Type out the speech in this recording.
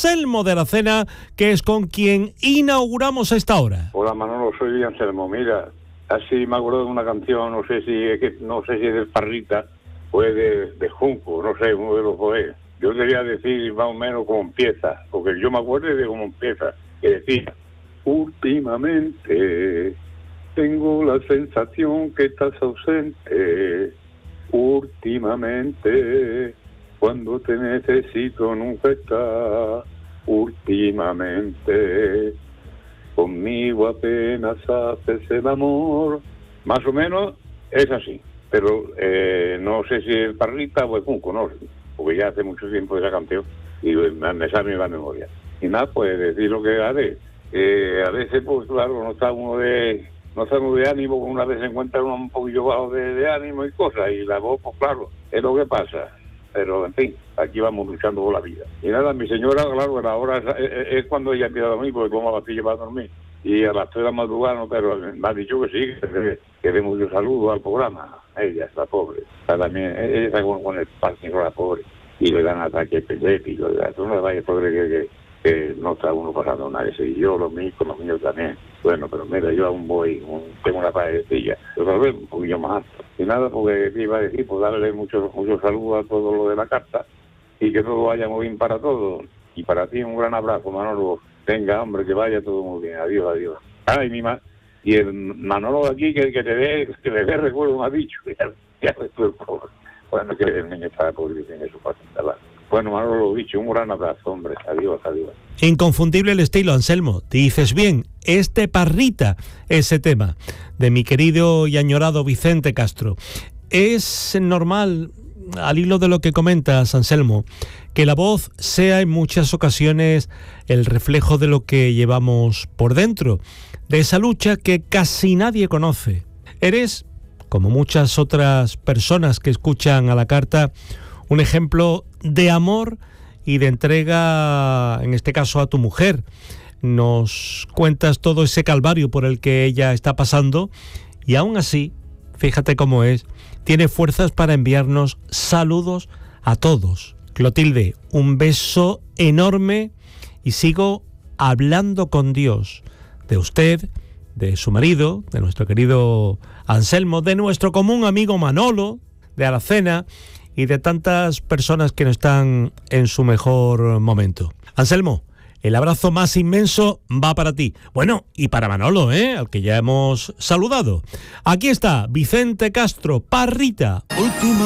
Anselmo de Aracena, que es con quien inauguramos esta hora. Hola Manolo, soy Anselmo. Mira, así me acuerdo de una canción, no sé si es del Parrita o es de Junco, no sé, uno de los dos es. Yo quería decir más o menos cómo empieza, porque yo me acuerdo de cómo empieza, que decía: últimamente tengo la sensación que estás ausente, últimamente cuando te necesito nunca estás, últimamente conmigo apenas haces el amor. Más o menos es así, pero no sé si es Parrita o es Junco, no sé, porque ya hace mucho tiempo esa canción y me sale la memoria. Y nada, pues decir lo que haré. A veces, pues claro, no está uno de ánimo, una vez se encuentra uno un poquillo bajo de ánimo y cosas, y la voz, pues claro, es lo que pasa. Pero, en fin, aquí vamos luchando por la vida. Y nada, mi señora, claro, a la hora es cuando ella empieza a dormir, porque toma pastillas para dormir. Y a las 3 de la madrugada, no, pero me ha dicho que sí, que dé muchos saludos al programa. Ella está pobre. Está también, ella está con el Parkinson, la pobre. Y le dan ataques epilépticos. Tú no le vayas a creer que no está uno pasando nada. Y yo, los míos también. Bueno, pero mira, yo aún tengo una parecilla. Yo tal vez un poquillo más alto. Y nada, porque te iba a decir, pues darle muchos saludos a todo lo de la carta y que todo vaya muy bien para todos. Y para ti un gran abrazo, Manolo. Venga, hombre, que vaya todo muy bien. Adiós, adiós. Y el Manolo de aquí, que le dé recuerdo, me ha dicho. Ya estoy el pobre. Bueno, que el niño está pobre en su pasita. Bueno, Manolo, lo dicho, un gran abrazo, hombre. Adiós, adiós. Inconfundible el estilo, Anselmo. Dices bien, Parrita, ese tema de mi querido y añorado Vicente Castro. Es normal, al hilo de lo que comentas, Anselmo, que la voz sea en muchas ocasiones el reflejo de lo que llevamos por dentro, de esa lucha que casi nadie conoce. Eres, como muchas otras personas que escuchan a la carta, un ejemplo de amor y de entrega, en este caso a tu mujer. Nos cuentas todo ese calvario por el que ella está pasando y aún así, fíjate cómo es, tiene fuerzas para enviarnos saludos a todos. Clotilde, un beso enorme y sigo hablando con Dios de usted, de su marido, de nuestro querido Anselmo, de nuestro común amigo Manolo, de Aracena y de tantas personas que no están en su mejor momento. Anselmo, el abrazo más inmenso va para ti. Bueno, y para Manolo, al que ya hemos saludado. Aquí está Vicente Castro, Parrita.